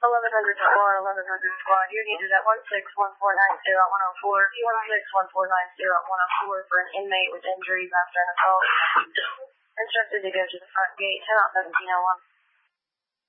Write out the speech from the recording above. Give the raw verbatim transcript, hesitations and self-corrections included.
eleven hundred squad, eleven hundred squad. You're needed at one six one four nine zero one oh four, one six one four nine zero one oh four for an inmate with injuries after an assault. Instructed to go to the front gate, ten out seventeen oh one.